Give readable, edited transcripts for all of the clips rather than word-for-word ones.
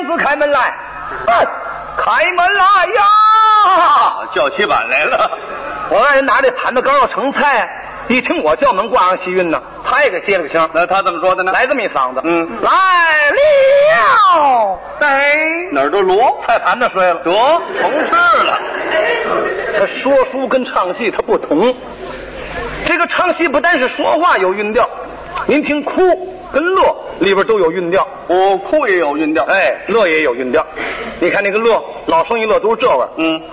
娘子开门来，开门来呀！ 叫起板来了。 我爱人拿这盘子刚要盛菜，一听我叫门挂上喜运呢，他也给接了个腔。 那他怎么说的呢？ 来这么一嗓子， 来了。哎， 哪儿都锣， 菜盘子摔了， 得甭吃了。 他说书跟唱戏他不同，这个唱戏不单是说话有韵调，您听哭跟乐里边都有韵调。 哭也有韵调， 哎，乐也有韵调。你看那个乐，老生一乐都是这味儿。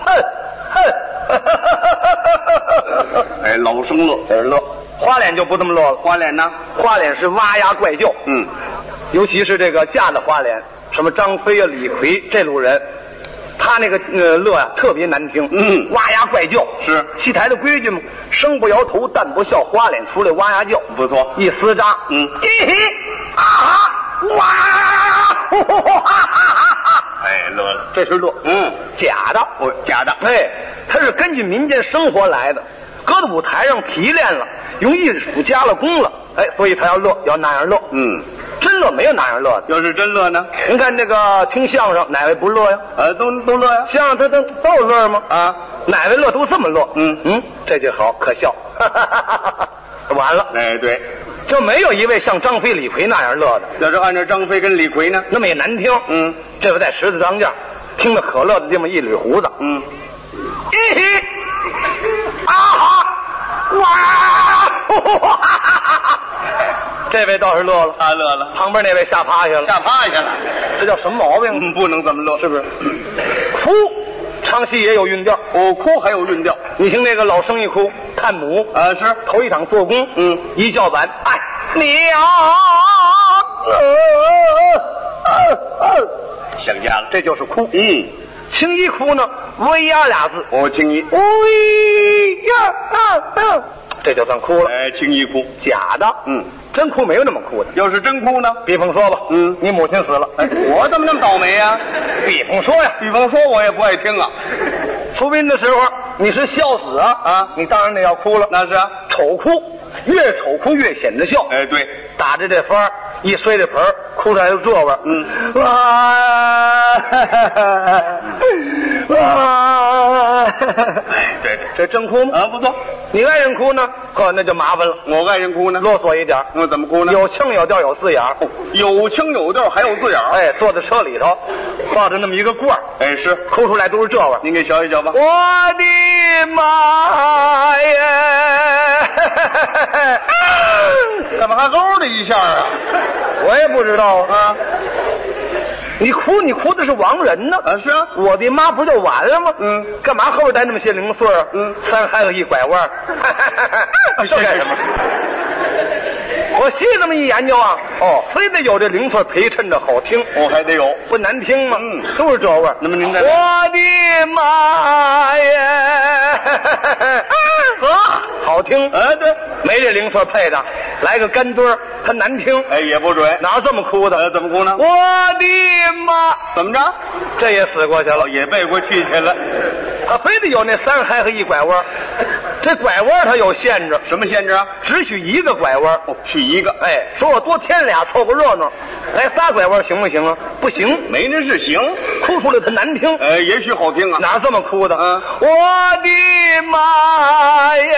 哎，老生乐， 这是乐。花脸就不这么乐了。 花脸呢？ 花脸是哇呀怪叫。尤其是这个架子花脸，什么张飞啊、李逵这路人，他那个乐呀特别难听。哇呀怪叫。 是戏台的规矩嘛，生不摇头，旦不笑，花脸出来哇呀叫。 不错， 一厮扎。哇！ 哎，乐了， 这是乐。假的。 假的。 哎，它是根据民间生活来的，搁到舞台上提炼了，用艺术加了工了。哎，所以他要乐，要那样乐。真乐没有那样乐的。 要是真乐呢？ 您看这个听相声，哪位不乐呀？ 都乐呀。 相声他都有乐吗？哪位乐都这么乐。这就好，可笑。完了。 哎，对， 就没有一位像张飞、李逵那样乐的。 要是按照张飞跟李逵呢， 那么也难听。这回在十字当间，听得可乐的地方一捋胡子。这位倒是乐了， 他乐了。 旁边那位吓趴下了，这叫什么毛病？ 不能这么乐， 是不是？哭，唱戏也有韵调。 哭还有韵调。 你听那个老生一哭，看母是头一场做工，一叫板，哎，娘， 想家了， 这就是哭。青衣哭呢，威呀俩字。 青衣， 威呀，这就算哭了。 哎，青衣哭， 假的。真哭没有那么哭的。 要是真哭呢？ 比方说吧，你母亲死了， 我怎么那么倒霉呀？ 比方说呀， 我也不爱听啊。 出殡的时候你是笑死啊，你当然得要哭了。 那是啊， 丑哭，越丑哭越显得笑。 哎，对， 打着这幡一摔这盆哭出来就这味儿。 对， 这真哭吗？ 不错。 你爱人哭呢？那就麻烦了。 我爱人哭呢？ 啰嗦一点。 怎么哭呢？ 有腔有调有字眼。 有腔有调还有字眼。 哎，坐在车里头，抱着那么一个罐儿。 哎，是哭出来都是这味儿。 您给瞧一瞧吧。 我的妈呀！ 怎么还勾了一下啊？ 我也不知道啊。你哭的是亡人呢？ 是啊， 我的妈不就完了吗？干嘛后边带那么些零碎啊？三还有一拐弯，这干什么？我细这么一研究啊，非得有这零碎陪衬着好听。 还得有， 不难听吗？都是这味儿。 那么您再， 我的妈呀！好听。 对， 没这零碎配的，来个干墩儿，它难听。 哎，也不准。 哪有这么哭的？ 怎么哭呢？ 我的妈！ 怎么着？ 这也死过去了， 也背过去了。 他非得有那三嗨和一拐弯，这拐弯它有限制。 什么限制啊？ 只许一个拐弯。 去一个。 哎，说我多添俩凑个热闹，来仨拐弯行不行啊？不行， 没那是行， 哭出来它难听。 也许好听啊。 哪这么哭的？我的妈呀！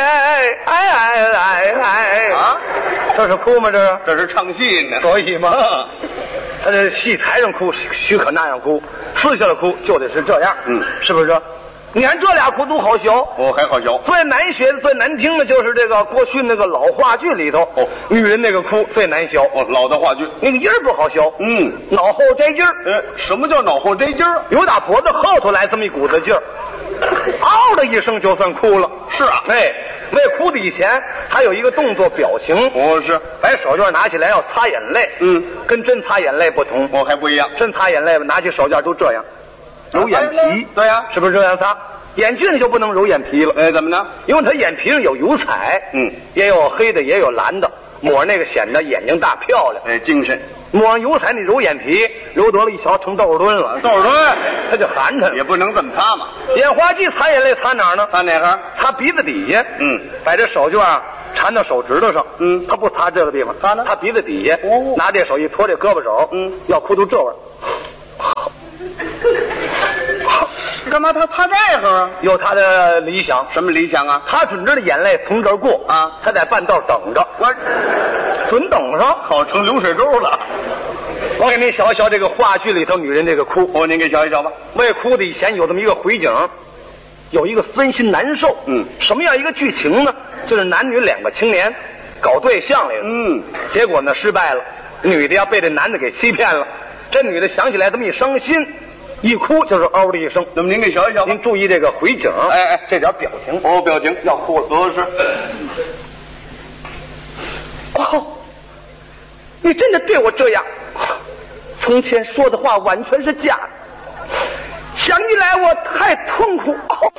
这是哭吗？ 这是唱戏呢。 所以嘛，他这戏台上哭许可那样哭，私下的哭就得是这样。是不是？你看这俩哭都好学。 还好学。 最难学的、最难听的就是这个过去那个老话剧里头，女人那个哭最难学。 老的话剧那个音儿不好学。脑后这劲儿。 什么叫脑后这劲儿？ 有打脖子后头来这么一股子劲儿，嗷的一声就算哭了。 是啊。 哎，为哭的以前还有一个动作表情。 是把手绢拿起来要擦眼泪。跟真擦眼泪不同。 还不一样。 真擦眼泪吧，拿起手绢都这样。揉眼皮。 对呀， 是不是这样擦？眼镜就不能揉眼皮了。 怎么呢？ 因为他眼皮上有油彩。也有黑的，也有蓝的，抹那个显得眼睛大漂亮。 精神。 抹上油彩，你揉眼皮，揉得了一瞧成豆腐墩了。 豆腐墩， 他就寒碜。 也不能这么擦嘛。 眼花剂擦眼泪擦哪儿呢？ 擦哪行？ 擦鼻子底下。把这手绢缠到手指头上。他不擦这个地方，擦鼻子底下。拿这手一托这胳膊手。要哭出这味儿。 嘛他擦这个啊？ 有他的理想。 什么理想啊？ 他准知道眼泪从这儿过啊， 他在半道等着， 我准等上， 好成流水沟了。 我给您瞧一瞧这个话剧里头女人这个哭。 您给瞧一瞧吧。 为哭的以前有这么一个回景，有一个分心难受。什么样一个剧情呢？就是男女两个青年搞对象来了。结果呢失败了，女的要被这男的给欺骗了。这女的想起来这么一伤心，一哭就是嗷的一声。 那么您给瞧一瞧吧。 您注意这个回景，这点表情。 表情要哭了，是。 你真的对我这样？从前说的话完全是假的，想起来我太痛苦。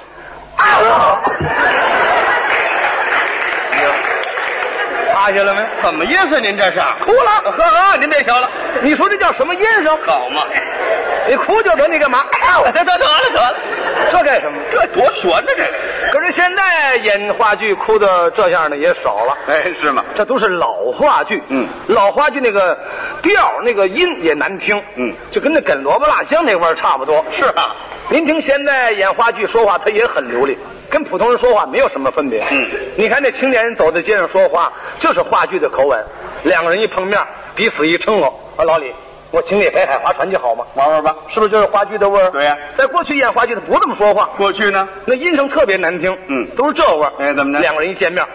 趴下了没？ 怎么意思？您这是哭了？ 呵，您别瞧了。 你说这叫什么音声？ 好嘛， 你哭就得，你干嘛？ 得了， 这干什么？ 这多悬呢，这个。 可是现在演话剧哭的这样的也少了。 是吗？ 这都是老话剧。老话剧那个调那个音也难听。就跟那梗萝卜辣香那味儿差不多。 是啊。 您听现在演话剧说话，他也很流利，跟普通人说话没有什么分别。你看那青年人走在街上说话，就是话剧的口吻。两个人一碰面，彼此一称哦，老李，我请你北海划船去好吗？玩吧，是不是就是话剧的味儿？ 对呀。 在过去演话剧的不这么说话。 过去呢， 那音声特别难听。都是这味儿。 怎么着？ 两个人一见面，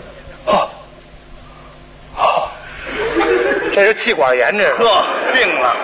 这是气管炎，这是。 病了。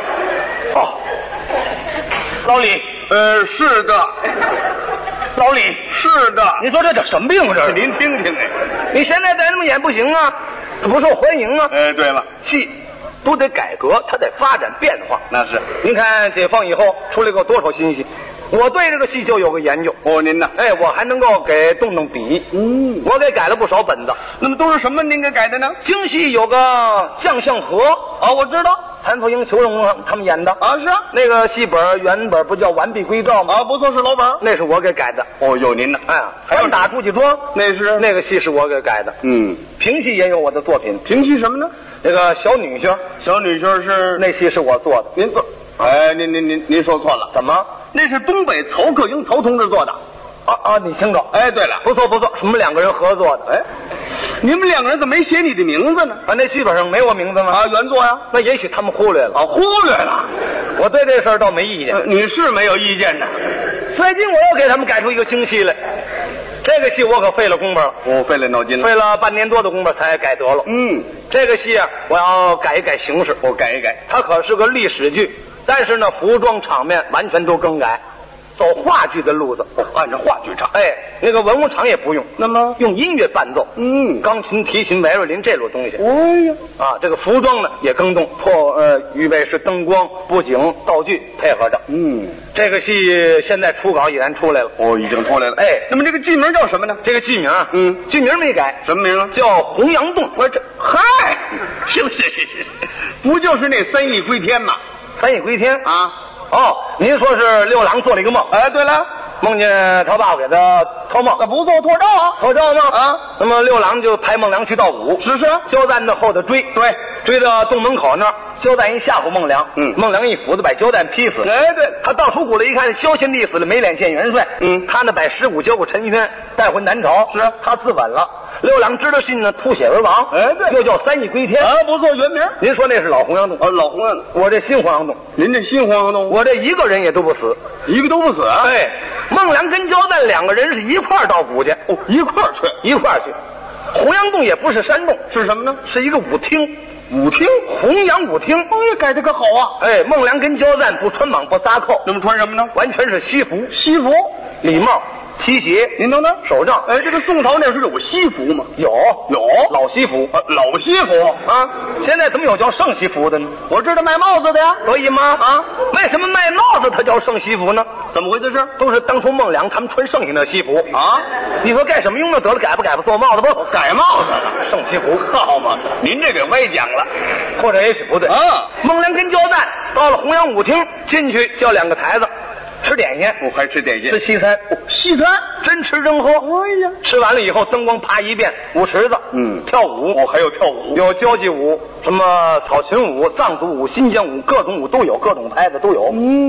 老李。 是的。 老李。 是的。 你说这叫什么病啊？这您听听你现在再这么演不行啊，不受欢迎啊。 对了， 戏都得改革，它得发展变化。 那是。 您看解放以后出来过多少新戏，我对这个戏就有个研究。 您呢？ 我还能够给动笔。我给改了不少本子。 那么都是什么您给改的呢？ 京戏有个将相和我知道， 谭富英、裘荣他们演的是啊。 那个戏本原本不叫完璧归赵吗？ 不错，是老本。 那是我给改的。 有您的。 还有打朱家庄，那个戏是我给改的。评戏也有我的作品。 评戏什么呢？ 那个小女婿是那戏是我做的。 您做？您说错了。 怎么？ 那是东北曹克英曹同志做的。 你清楚。 对了， 不错，我们两个人合作的。 你们两个人怎么没写你的名字呢？ 那戏本上没我名字吗？ 原作呀。 那也许他们忽略了。 忽略了。 我对这事儿倒没意见。 你是没有意见的。 最近我又给他们改出一个新戏来，这个戏我可费了功夫了。 费了脑筋了。 费了半年多的功夫才改得了。这个戏我要改一改形式。 改一改。 它可是个历史剧，但是呢，服装场面完全都更改。走话剧的路子， 按照话剧唱。 那个文物场也不用， 那么用音乐伴奏，钢琴、提琴、维尔林这种东西。这个服装呢也更动，预备是灯光、布景、道具配合着。这个戏现在初稿已然出来了。 已经出来了。那么这个剧名叫什么呢？ 这个剧名剧名没改。 什么名啊？ 叫洪阳洞。 行，不就是那3亿归天吗？ 3亿归天啊。 您说是六郎做了一个梦。 对了， 梦见他爸给他托梦。 不错，托赵吗？ 那么六郎就派孟良去盗武。 是。 焦赞的后头追到洞门口那儿，焦赞一吓唬孟良。孟良一斧子把焦赞劈死。 对， 他到出谷来一看，萧贤弟死了，没脸见元帅。他呢把尸骨交给陈轩，带回南朝。 是， 他自刎了。六郎知道信呢，吐血而亡。 对， 又叫3亿归天。 不错，原名。 您说那是老洪阳洞。 老洪阳洞。 我这新洪阳洞。 您这新洪阳洞， 我这一个人也都不死， 一个都不死啊。 孟良跟焦赞两个人是一块儿盗捕去。 一块儿去。 洪阳洞也不是山洞， 是什么呢？ 是一个舞厅。洪阳舞厅。 改的可好啊。 孟良跟焦赞不穿蟒不撒扣， 那么穿什么呢？ 完全是西服，礼帽、皮鞋。 您等等， 手杖。 这个宋朝那时候有西服吗？ 有老西服。 老西服啊。现在怎么有叫圣西服的呢？ 我知道卖帽子的呀。 可以吗？为什么卖帽子它叫圣西服呢？ 怎么回事？ 都是当初孟良他们穿剩下的西服啊。 你说干什么用呢？得了，改不做帽子不？ 改帽子了， 圣西服。 好嘛，您这给歪讲了， 或者也许不对啊。 孟良跟焦赞到了洪阳舞厅，进去叫2个台子。吃点心， 还吃点心， 吃西餐，真吃真喝。吃完了以后，灯光啪一变，舞池子，跳舞， 还有跳舞， 有交际舞，什么草裙舞、藏族舞、新疆舞，各种舞都有，各种拍子都有。